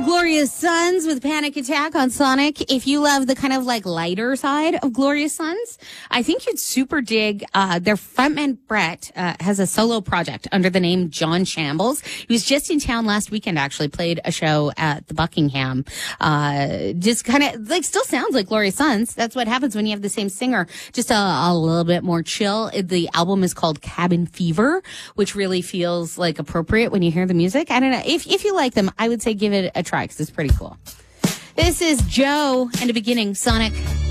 Glorious Sons with Panic Attack on Sonic. If you love the kind of like lighter side of Glorious Sons, I think you'd super dig their frontman Brett has a solo project under the name John Shambles. He was just in town last weekend, actually played a show at the Buckingham. Just kind of like still sounds like Glorious Sons. That's what happens when you have the same singer. Just a little bit more chill. The album is called Cabin Fever, which really feels like appropriate when you hear the music. I don't know. If you like them, I would say give it a try because it's pretty cool. This is Joe and a beginning Sonic.